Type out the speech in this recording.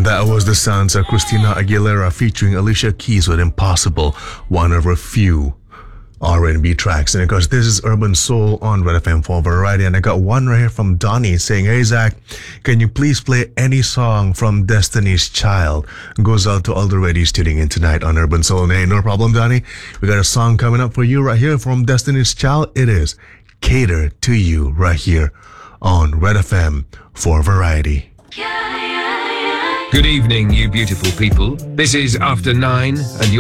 That was the sounds of Christina Aguilera featuring Alicia Keys with Impossible, one of her few R&B tracks. And of course, this is Urban Soul on Red FM for Variety. And I got one right here from Donnie saying, "Hey Zach, can you please play any song from Destiny's Child?" Goes out to all the ladies tuning in tonight on Urban Soul. And hey, no problem, Donnie. We got a song coming up for you right here from Destiny's Child. It is Cater to You right here on Red FM for Variety. Good evening, you beautiful people. This is After 9, and you're